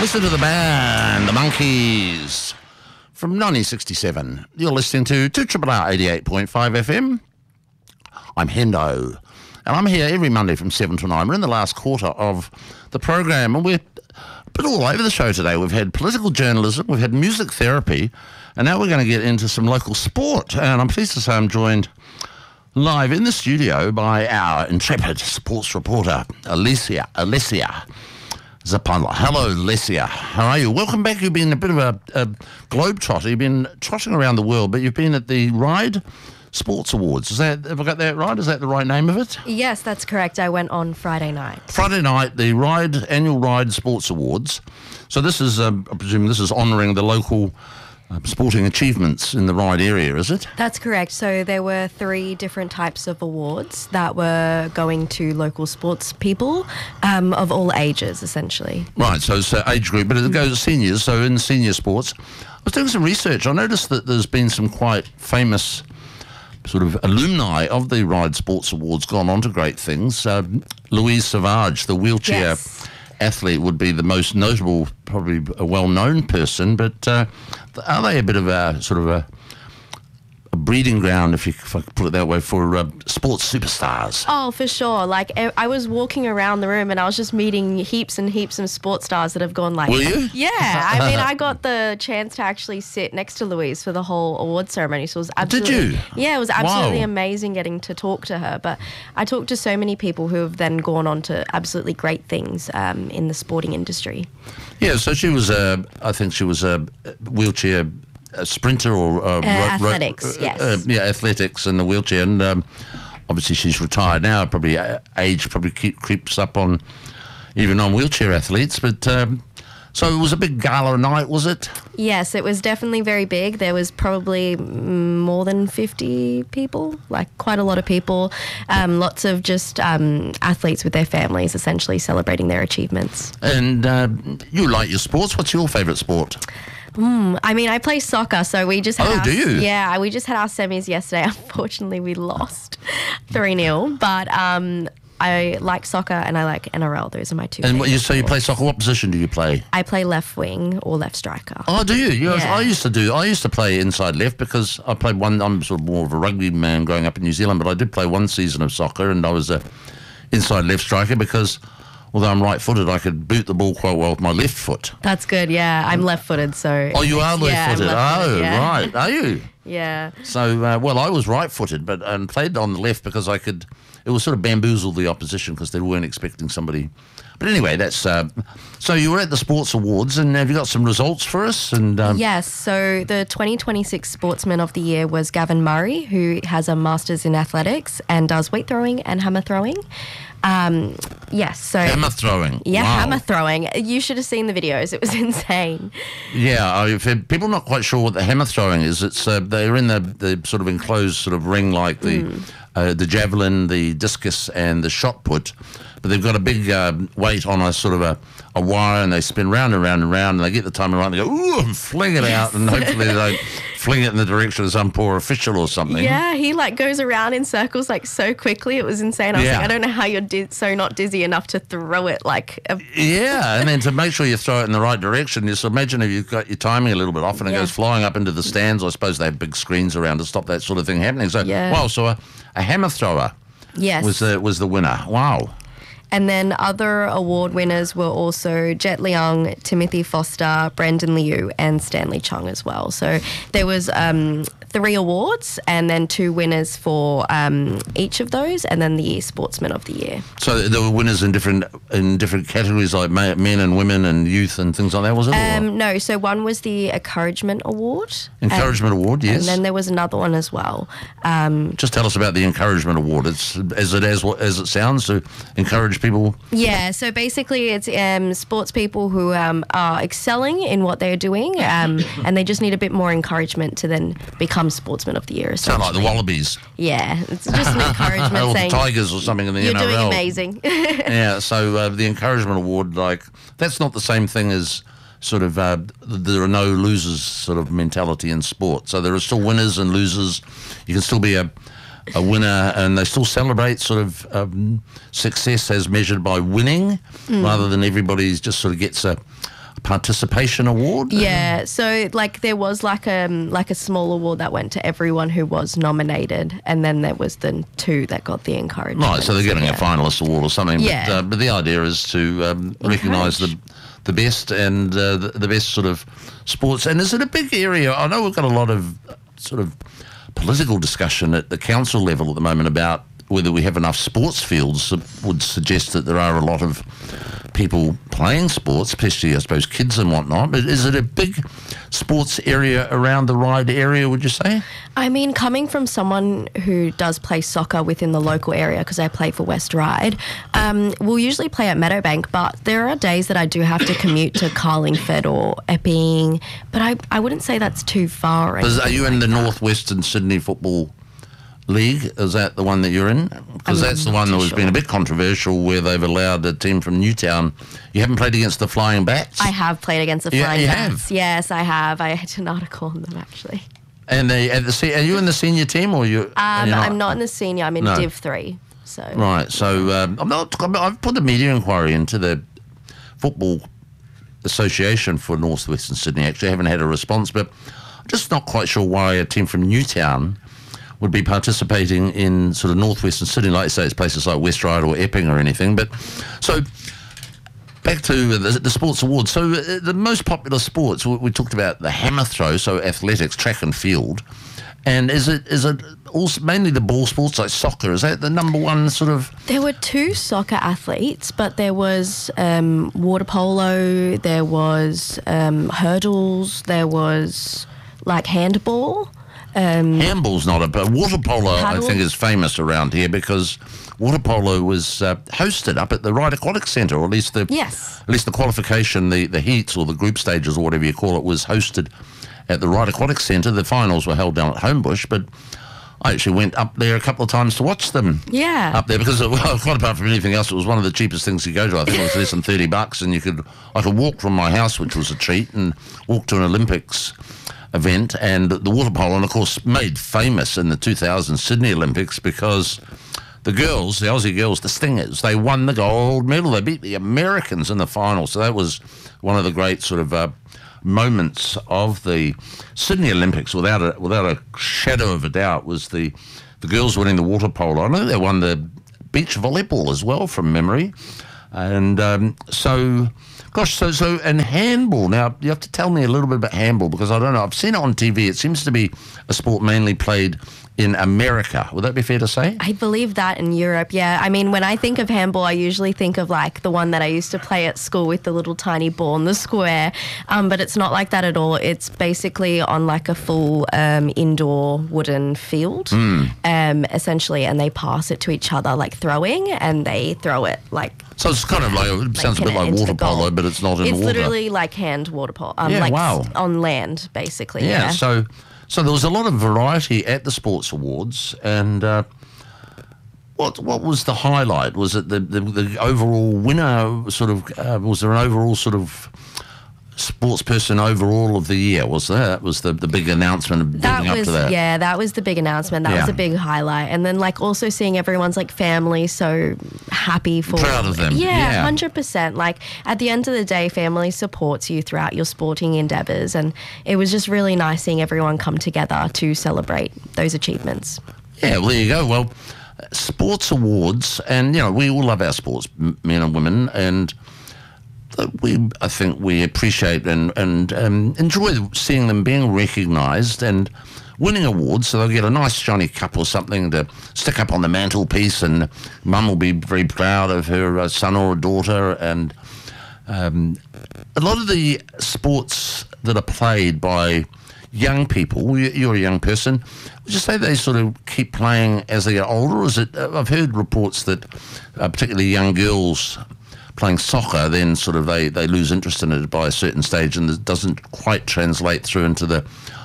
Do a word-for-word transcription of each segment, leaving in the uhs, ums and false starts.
Listen to the band, the Monkees, from nineteen sixty-seven. You're listening to two R R R eighty-eight point five F M. I'm Hendo, and I'm here every Monday from seven to nine. We're in the last quarter of the program, and we're a bit all over the show today. We've had political journalism, we've had music therapy, and now we're going to get into some local sport. And I'm pleased to say I'm joined live in the studio by our intrepid sports reporter, Alicia, Alicia Zapala. Hello, Alicia. How are you? Welcome back. You've been a bit of a, a globetrotter. You've been trotting around the world, but you've been at the Ride Sports Awards. Is that, have I got that right? Is that the right name of it? Yes, that's correct. I went on Friday night. Friday night, the Ride Annual Ride Sports Awards. So this is, um, I presume this is honouring the local uh, sporting achievements in the Ride area, is it? That's correct. So there were three different types of awards that were going to local sports people um, of all ages, essentially. Right, so it's uh, age group, but it goes to seniors. So in senior sports, I was doing some research. I noticed that there's been some quite famous sort of alumni of the Ride Sports Awards gone on to great things. Uh, Louise Savage, the wheelchair Yes. athlete, would be the most notable, probably a well-known person, but uh, are they a bit of a sort of a, a breeding ground, if, you, if I could put it that way, for uh, sports superstars? Oh, for sure. Like, I I was walking around the room and I was just meeting heaps and heaps of sports stars that have gone like... Were you? Yeah. I mean, I got the chance to actually sit next to Louise for the whole award ceremony, so it was absolutely... Did you? Yeah, it was absolutely Wow. amazing getting to talk to her. But I talked to so many people who have then gone on to absolutely great things um, in the sporting industry. Yeah, so she was, uh, I think she was a wheelchair a sprinter or... Uh, ro- ro- athletics, uh, yes. Uh, yeah, athletics in the wheelchair, and um, obviously she's retired now. Probably uh, age probably keep, creeps up on even on wheelchair athletes, but... Um, so it was a big gala night, was it? Yes, it was definitely very big. There was probably mm, more than fifty people, like quite a lot of people. Um, lots of just um, athletes with their families essentially celebrating their achievements. And uh, you like your sports. What's your favourite sport? Mm, I mean, I play soccer, so we just had Oh, our, do you? Yeah, we just had our semis yesterday. Unfortunately, we lost three nil, but um, I like soccer and I like N R L. Those are my two And what you favourite so you play sports. soccer? What position do you play? I play left wing or left striker. Oh, do you? you Yeah. I used to do. I used to play inside left because I played one. I'm sort of more of a rugby man growing up in New Zealand, but I did play one season of soccer, and I was a inside left striker because, although I'm right-footed, I could boot the ball quite well with my left foot. That's good, yeah. I'm left-footed, so... Oh, you are Yeah, I'm left-footed. left-footed, oh, yeah. right. Are you? Yeah. So, uh, well, I was right-footed, but and played on the left because I could. It was sort of bamboozle the opposition because they weren't expecting somebody. But anyway, that's. Uh, so you were at the Sports Awards, and have you got some results for us? And um, Yes, so the twenty twenty-six Sportsman of the Year was Gavin Murray, who has a Masters in Athletics and does weight throwing and hammer throwing. Um, yes, so... hammer throwing. Yeah, Wow. hammer throwing. You should have seen the videos. It was insane. Yeah, I've had people not quite sure what the hammer throwing is. It's uh, they're in the, the sort of enclosed sort of ring like the Mm. uh, the javelin, the discus, and the shot put, but they've got a big uh, weight on a sort of a, a wire, and they spin round and round and round, and they get the timing right, and they go ooh, and fling it out, and hopefully they don't fling it in the direction of some poor official or something. Yeah, he like goes around in circles like so quickly. It was insane. I was Yeah. like, I don't know how you're di- so not dizzy enough to throw it like... A- Yeah, and then to make sure you throw it in the right direction, just imagine if you've got your timing a little bit off and it Yeah. goes flying up into the stands. I suppose they have big screens around to stop that sort of thing happening. So, Yeah. wow, so a, a hammer thrower Yes. was the, was the winner. Wow. And then other award winners were also Jet Leung, Timothy Foster, Brendan Liu, and Stanley Chung as well. So there was um, three awards and then two winners for um, each of those, and then the Sportsman of the Year. So there were winners in different in different categories like ma- men and women and youth and things like that, was it? Or- Um, no, so one was the Encouragement Award. Encouragement Award, yes. And then there was another one as well. Um, Just tell us about the Encouragement Award. It's as it as, as it sounds, to encourage people. Yeah, so basically it's um, sports people who um, are excelling in what they're doing um, and they just need a bit more encouragement to then become Sportsman of the Year. Sound like the essentially. Wallabies. Yeah, it's just an encouragement or the saying, Tigers or something in the you're N R L. doing amazing. Yeah, so uh, the Encouragement Award, like, that's not the same thing as sort of, uh, there are no losers sort of mentality in sport. So there are still winners and losers. You can still be a, a winner, and they still celebrate sort of um, success as measured by winning, mm. rather than everybody's just sort of gets a, a participation award? Yeah, so like there was like a like a small award that went to everyone who was nominated, and then there was the two that got the encouragement. Right, so they're getting yeah. a finalist award or something. Yeah. But, uh, but the idea is to um, recognise the the best and uh, the, the best sort of sports. And is it a big area? I know we've got a lot of sort of political discussion at the council level at the moment about whether we have enough sports fields. That would suggest that there are a lot of people playing sports, especially, I suppose, kids and whatnot. But is it a big sports area around the Ryde area, would you say? I mean, coming from someone who does play soccer within the local area, because I play for West Ryde, um, we'll usually play at Meadowbank, but there are days that I do have to commute to Carlingford or Epping, but I, I wouldn't say that's too far. Is, are you in like the that. North Western Sydney Football League? Is that the one that you're in? Because that's the not one that too has sure. been a bit controversial, where they've allowed a team from Newtown. You haven't played against the Flying Bats? I have played against the Yeah, Flying you Bats. have? Yes, I have. I had an article on them, actually. And they, at the, se- are you in the senior team, or you? Um, you're I'm not in the senior. I'm in No. Div three. So Right. So um, I'm not. I've put a media inquiry into the Football Association for North Western Sydney. Actually, I haven't had a response, but I'm just not quite sure why a team from Newtown would be participating in sort of North Western Sydney. Like I say, it's places like West Ryde or Epping or anything. But so. Back to the, the sports awards. So uh, the most popular sports, we, we talked about the hammer throw, so athletics, track and field. And is it is it also mainly the ball sports like soccer? Is that the number one sort of? there were two soccer athletes, but there was um, water polo, there was um, hurdles, there was like handball. Um, Handball's not a, but water polo Paddle? I think is famous around here because water polo was uh, hosted up at the Ryde Aquatic Centre, or at least the Yes. at least the qualification, the the heats or the group stages or whatever you call it, was hosted at the Ryde Aquatic Centre. The finals were held down at Homebush, but I actually went up there a couple of times to watch them. Yeah. Up there because, it, well, quite apart from anything else, it was one of the cheapest things to go to. I think it was less than thirty bucks, and you could I could walk from my house, which was a treat, and walk to an Olympics event. And the water polo, and of course, made famous in the two thousand Sydney Olympics because the girls, the Aussie girls, the Stingers, they won the gold medal. They beat the Americans in the final. So that was one of the great sort of uh, moments of the Sydney Olympics, without a without a shadow of a doubt, was the the girls winning the water polo. I know they won the beach volleyball as well from memory, and um, so. Gosh, so so and handball. Now you have to tell me a little bit about handball because I don't know. I've seen it on T V. It seems to be a sport mainly played in America. Would that be fair to say? I believe that in Europe, yeah. I mean, when I think of handball, I usually think of like the one that I used to play at school with the little tiny ball in the square. Um, but it's not like that at all. It's basically on like a full um, indoor wooden field, Mm. um, essentially, and they pass it to each other like throwing, and they throw it like. So it's kind of like it sounds a pin bit it like into water the goal. polo, but it's not in It's the water. literally like hand water polo. Um, Yeah, like wow. on land, basically. Yeah, Yeah. so so there was a lot of variety at the sports awards, and uh, what what was the highlight? Was it the the, the overall winner? Sort of uh, was there an overall sort of sports person overall of the year? Was there? That was the the big announcement building That up was to that. yeah, that was the big announcement. That Yeah. was a big highlight, and then like also seeing everyone's like family so happy for Proud of them, Yeah, yeah. hundred percent. Like at the end of the day, family supports you throughout your sporting endeavors, and it was just really nice seeing everyone come together to celebrate those achievements. Yeah, well, there you go. Well, sports awards, and you know, we all love our sports, m- men and women, and we, I think, we appreciate and and um, enjoy seeing them being recognised and winning awards. So they'll get a nice shiny cup or something to stick up on the mantelpiece, and Mum will be very proud of her uh, son or daughter. And um, a lot of the sports that are played by young people, you- you're a young person, would you say they sort of keep playing as they get older? Or is it? uh, I've heard reports that uh, particularly young girls playing soccer, then sort of they, they lose interest in it by a certain stage, and it doesn't quite translate through into the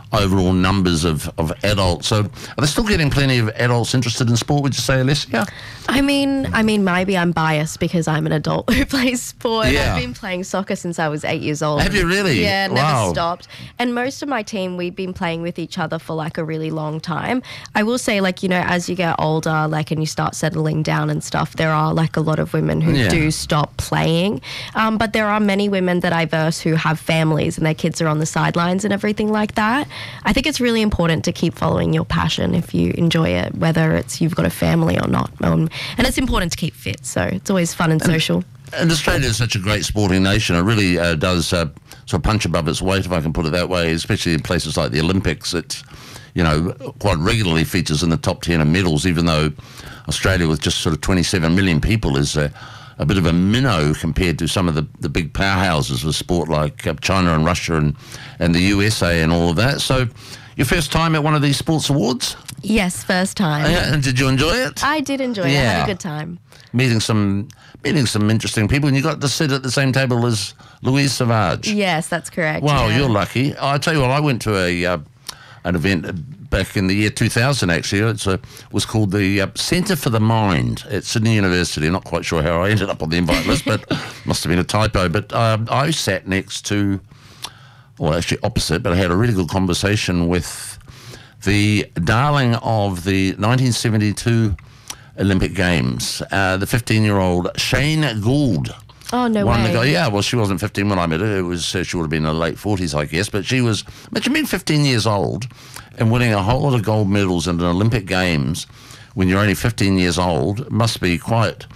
overall numbers of, of adults. So are they still getting plenty of adults interested in sport, would you say, Alessia? I mean, I mean, maybe I'm biased because I'm an adult who plays sport. Yeah. I've been playing soccer since I was eight years old. Have you really? Yeah, never Wow. stopped. And most of my team, we've been playing with each other for like a really long time. I will say, like, you know, as you get older, like, and you start settling down and stuff, there are like a lot of women who Yeah. do stop playing. Um, but there are many women that I verse who have families and their kids are on the sidelines and everything like that. I think it's really important to keep following your passion if you enjoy it, whether it's you've got a family or not. Um, and it's important to keep fit, so it's always fun and social. And Australia is such a great sporting nation. It really uh, does uh, sort of punch above its weight, if I can put it that way, especially in places like the Olympics. It, you know, quite regularly features in the top ten of medals, even though Australia, with just sort of twenty-seven million people, is a, a bit of a minnow compared to some of the, the big powerhouses of sport like uh, China and Russia and, and the U S A and all of that. So your first time at one of these sports awards? Yes, first time. Yeah, and did you enjoy it? I did enjoy it. I Yeah. had a good time. Meeting some meeting some interesting people, and you got to sit at the same table as Louise Savage. Yes, that's correct. Wow, yeah. you're lucky. I tell you what, I went to a uh, an event back in the year two thousand, actually. It uh, was called the uh, Centre for the Mind at Sydney University. I'm not quite sure how I ended up on the invite list, but must have been a typo. But um, I sat next to, well, actually opposite, but I had a really good conversation with the darling of the nineteen seventy-two Olympic Games, uh, the fifteen-year-old Shane Gould. Oh, no Won way. the go- yeah, well, she wasn't fifteen when I met her. It was uh, she would have been in her late forties, I guess. But she was, imagine being fifteen years old and winning a whole lot of gold medals in an Olympic Games when you're only fifteen years old. Must be quite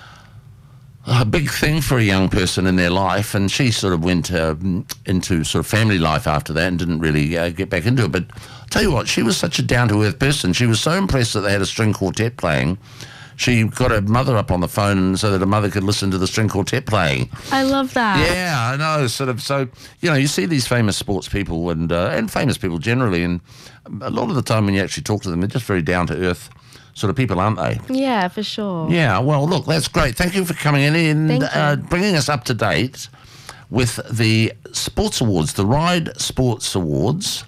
a big thing for a young person in their life. And she sort of went uh, into sort of family life after that and didn't really uh, get back into it. But I'll tell you what, she was such a down-to-earth person. She was so impressed that they had a string quartet playing. She got her mother up on the phone so that her mother could listen to the string quartet playing. I love that. Yeah, I know. Sort of. So you know, you see these famous sports people and uh, and famous people generally, and a lot of the time when you actually talk to them, they're just very down to earth sort of people, aren't they? Yeah, for sure. Yeah. Well, look, that's great. Thank you for coming in and Thank you. uh, bringing us up to date with the sports awards, the Ride Sports Awards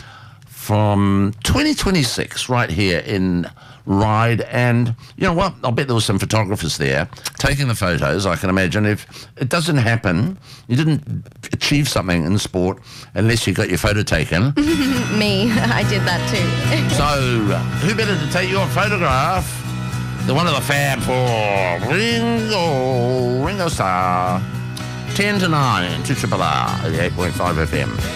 from twenty twenty-six, right here in Ride. And you know what? I'll bet there were some photographers there taking the photos. I can imagine if it doesn't happen, you didn't achieve something in sport unless you got your photo taken. Me, I did that too. So, who better to take your photograph than one of the Fab Four? Ringo, Ringo Starr, ten to nine, to Triple R, eighty-eight point five F M.